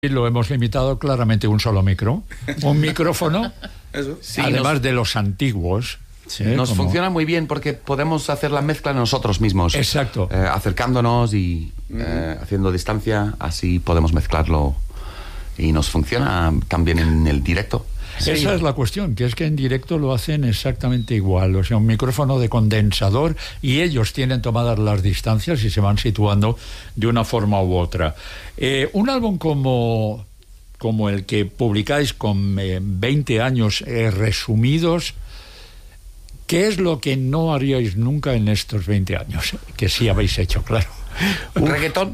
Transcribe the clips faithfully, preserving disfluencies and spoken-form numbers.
Y lo hemos limitado claramente a un solo micro, un micrófono, Eso. Sí, además nos, de los antiguos. sí, ¿eh? nos Como... funciona muy bien porque podemos hacer la mezcla nosotros mismos. Exacto. Eh, acercándonos y mm. eh, haciendo distancia, así podemos mezclarlo y nos funciona también en el directo. Esa sí. es la cuestión, que es que en directo lo hacen exactamente igual, o sea, un micrófono de condensador y ellos tienen tomadas las distancias y se van situando de una forma u otra. Eh, un álbum como, como el que publicáis con eh, veinte años eh, resumidos, ¿qué es lo que no haríais nunca en estos veinte años? Que sí habéis hecho, claro. ¿Un reggaetón?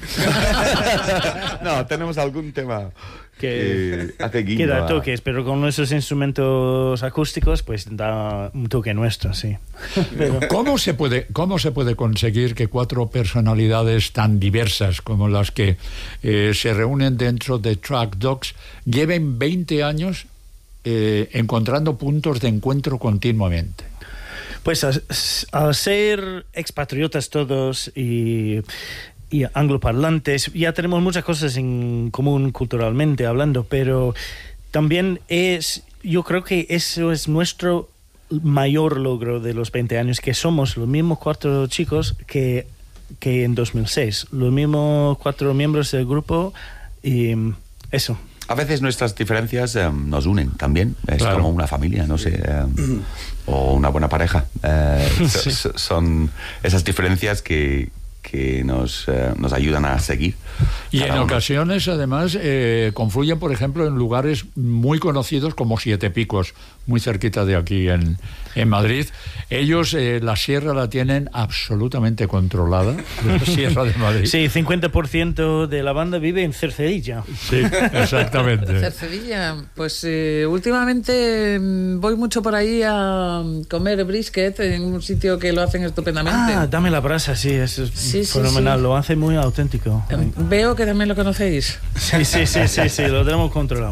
No, tenemos algún tema que, que hace guiño que da a... toques, pero con esos instrumentos acústicos pues da un toque nuestro, sí. Pero... ¿Cómo se puede, cómo se puede conseguir que cuatro personalidades tan diversas como las que eh, se reúnen dentro de Track Dogs lleven veinte años eh, encontrando puntos de encuentro continuamente? Pues al ser expatriotas todos y... y angloparlantes, ya tenemos muchas cosas en común culturalmente hablando, pero también es, yo creo que eso es nuestro mayor logro de los veinte años, que somos los mismos cuatro chicos que, que en dos mil seis, los mismos cuatro miembros del grupo y eso. A veces nuestras diferencias eh, nos unen también, es claro. como una familia, no sé, eh, o una buena pareja. Eh, sí. so, son esas diferencias que que nos, eh, nos ayudan a seguir. Y en uno. ocasiones, además, eh, confluyen, por ejemplo, en lugares muy conocidos como Siete Picos, muy cerquita de aquí en, en Madrid. Ellos eh, la sierra la tienen absolutamente controlada, la Sierra de Madrid. Sí, cincuenta por ciento de la banda vive en Cercedilla. Sí, exactamente. Cercedilla, pues eh, últimamente voy mucho por ahí a comer brisket en un sitio que lo hacen estupendamente. Ah, dame la brasa, sí, eso es sí, fenomenal, sí, sí. Lo hace muy auténtico. Eh, veo que también lo conocéis. Sí, sí, sí, sí, sí, lo tenemos controlado.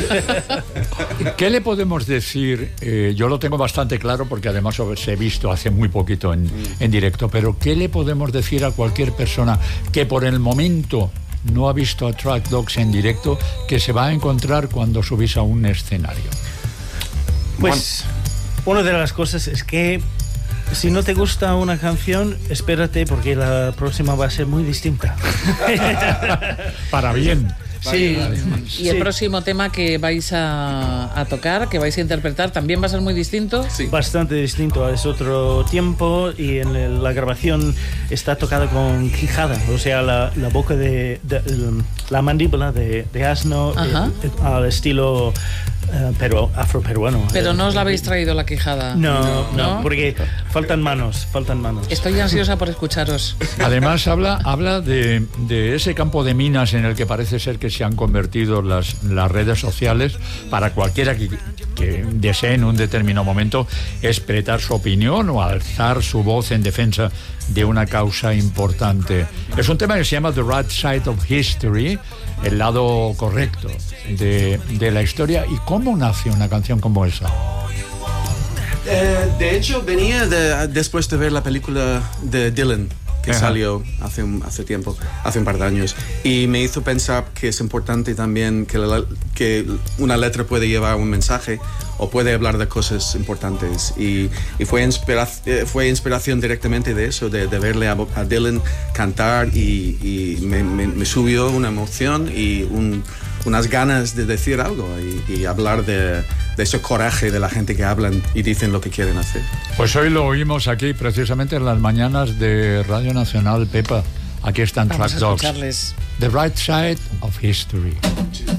¿Qué le podemos decir? Eh, yo lo tengo bastante claro porque además os he visto hace muy poquito en, en directo, pero ¿qué le podemos decir a cualquier persona que por el momento no ha visto a Track Dogs en directo, que se va a encontrar cuando subís a un escenario? Pues una de las cosas es que si no te gusta una canción, espérate porque la próxima va a ser muy distinta. Para bien. Sí, y el sí. próximo tema que vais a, a tocar, que vais a interpretar, ¿también va a ser muy distinto? Sí. Bastante distinto, es otro tiempo y en el, la grabación está tocada con quijada, o sea, la, la boca de, de, de la mandíbula de, de asno eh, eh, al estilo uh, pero afroperuano. Pero no os la habéis traído la quijada. No, no, no, porque faltan manos, faltan manos. Estoy ansiosa por escucharos. Además habla, habla de, de ese campo de minas en el que parece ser que se han convertido las, las redes sociales para cualquiera que, que desee en un determinado momento expresar su opinión o alzar su voz en defensa de una causa importante. Es un tema que se llama The Right Side of History, el lado correcto de, de la historia. ¿Y cómo nace una canción como esa? Eh, de hecho, venía de, después de ver la película de Dylan, que Ajá. salió hace, un, hace tiempo, hace un par de años, y me hizo pensar que es importante también que, la, que una letra puede llevar un mensaje o puede hablar de cosas importantes, y, y fue, inspira, fue inspiración directamente de eso, de, de verle a, a Dylan cantar, y, y me, me, me subió una emoción y un, unas ganas de decir algo y, y hablar de, de ese coraje de la gente que hablan y dicen lo que quieren hacer. Pues hoy lo oímos aquí precisamente en las mañanas de Radio Nacional, Pepa. Aquí están Track Dogs. The Right Side of History.